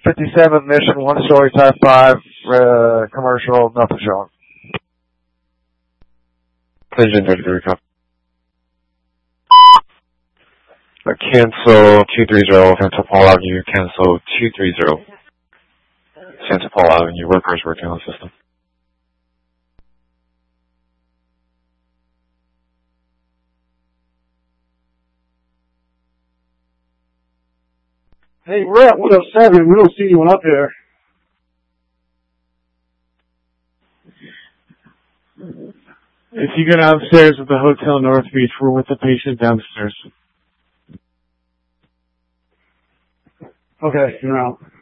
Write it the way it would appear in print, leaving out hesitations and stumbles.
57 Mission, 1-story, type 5, commercial, nothing showing. Engine 33, copy. Cancel 230, Santa Paula Avenue, cancel 230. Santa Paula Avenue, workers working on the system. Hey, we're at 107. We don't see anyone up here. If you go downstairs at the Hotel North Beach, we're with the patient downstairs. Okay, you're out.